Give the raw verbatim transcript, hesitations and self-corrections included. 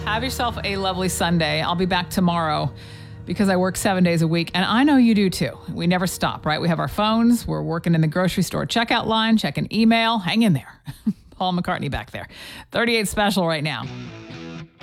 Have yourself a lovely Sunday. I'll be back tomorrow because I work seven days a week, and I know you do too. We never stop, right? We have our phones. We're working in the grocery store checkout line, checking email. Hang in there. Paul McCartney back there. thirty-eight special right now.